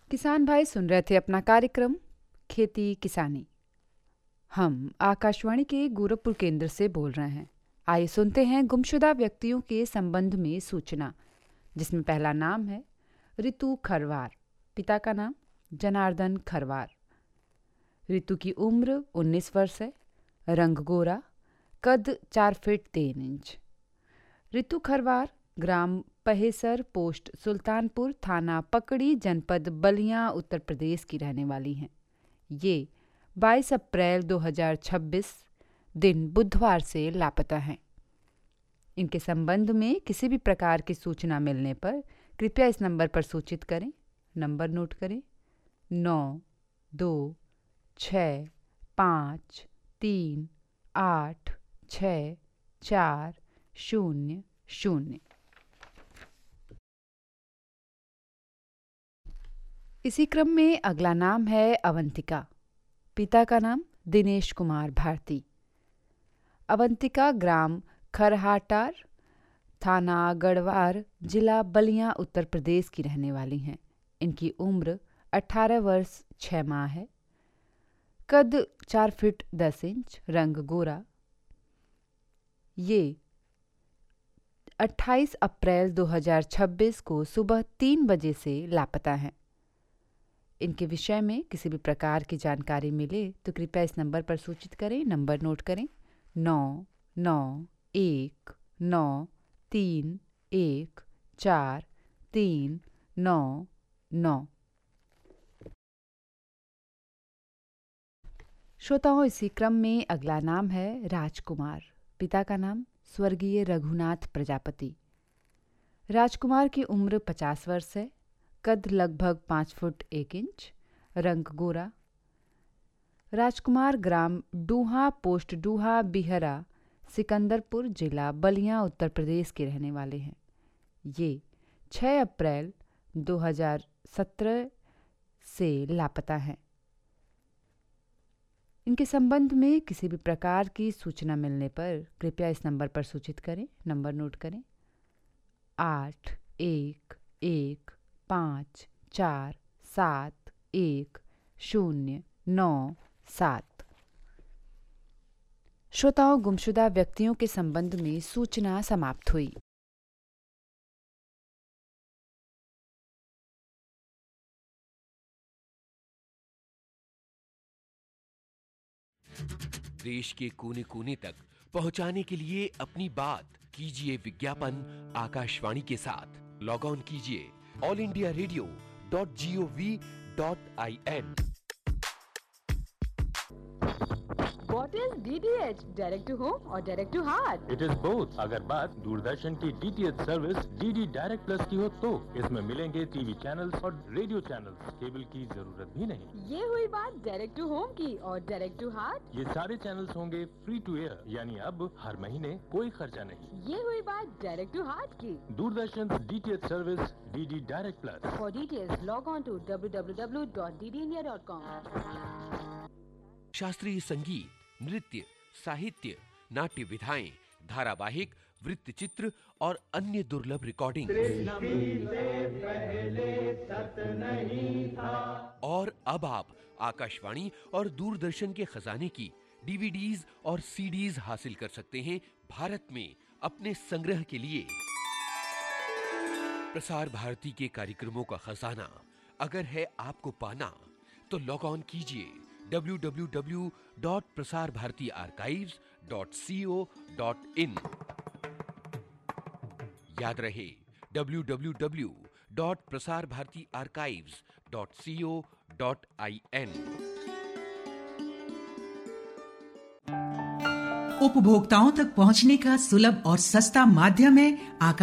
किसान भाई सुन रहे थे अपना कार्यक्रम खेती किसानी। हम आकाशवाणी के गोरखपुर केंद्र से बोल रहे हैं। आइए सुनते हैं गुमशुदा व्यक्तियों के संबंध में सूचना, जिसमें पहला नाम है ऋतु खरवार। पिता का नाम जनार्दन खरवार। ऋतु की उम्र 19 वर्ष है। रंग गोरा, कद 4 फीट 3 इंच। ऋतु खरवार ग्राम पहेसर, पोस्ट सुल्तानपुर, थाना पकड़ी, जनपद बलिया, उत्तर प्रदेश की रहने वाली हैं। ये 22 अप्रैल 2026 दिन बुधवार से लापता हैं। इनके संबंध में किसी भी प्रकार की सूचना मिलने पर कृपया इस नंबर पर सूचित करें। नंबर नोट करें: 9226538400। इसी क्रम में अगला नाम है अवंतिका। पिता का नाम दिनेश कुमार भारती। अवंतिका ग्राम खरहाटार, थाना गढ़वार, जिला बलिया, उत्तर प्रदेश की रहने वाली हैं। इनकी उम्र 18 वर्ष 6 माह है। कद 4 फीट 10 इंच। रंग गोरा। ये 28 अप्रैल 2026 को सुबह 3 बजे से लापता हैं। इनके विषय में किसी भी प्रकार की जानकारी मिले तो कृपया इस नंबर पर सूचित करें। नंबर नोट करें: 9919314399। श्रोताओं, इसी क्रम में अगला नाम है राजकुमार। पिता का नाम स्वर्गीय रघुनाथ प्रजापति। राजकुमार की उम्र 50 वर्ष है। कद लगभग 5 फुट 1 इंच। रंग गोरा। राजकुमार ग्राम डूहा, पोस्ट डूहा, बिहरा, सिकंदरपुर, जिला बलिया, उत्तर प्रदेश के रहने वाले हैं। ये 6 अप्रैल 2017 से लापता हैं। इनके संबंध में किसी भी प्रकार की सूचना मिलने पर कृपया इस नंबर पर सूचित करें। नंबर नोट करें: 8115471097। श्रोताओं, गुमशुदा व्यक्तियों के संबंध में सूचना समाप्त हुई। देश के कोने कोने तक पहुंचाने के लिए अपनी बात कीजिए विज्ञापन आकाशवाणी के साथ। लॉग ऑन कीजिए allindiaradio.gov.in। What is DTH? Direct to home or direct to heart? It is both। अगर बात दूरदर्शन की DTH service DD direct plus की हो तो इसमें मिलेंगे टीवी चैनल्स और रेडियो चैनल्स। केबल की जरूरत भी नहीं। ये हुई बात डायरेक्ट टू होम की। और डायरेक्ट टू हार्ट? ये सारे चैनल्स होंगे फ्री टू एयर, यानी अब हर महीने कोई खर्चा नहीं। ये हुई बात डायरेक्ट टू हार्ट की। Doordarshan DTH service DD direct plus. For details, log on to www.ddindia.com। शास्त्रीय संगीत, नृत्य, साहित्य, नाट्य विधाएं, धारावाहिक, वृत्तचित्र और अन्य दुर्लभ रिकॉर्डिंग। और अब आप आकाशवाणी और दूरदर्शन के खजाने की डीवीडीज और सीडीज हासिल कर सकते हैं भारत में अपने संग्रह के लिए। प्रसार भारती के कार्यक्रमों का खजाना अगर है आपको पाना तो लॉग ऑन कीजिए www.prasarbhartiarchives.co.in। याद रहे www.prasarbhartiarchives.co.in। उपभोक्ताओं तक पहुंचने का सुलभ और सस्ता माध्यम है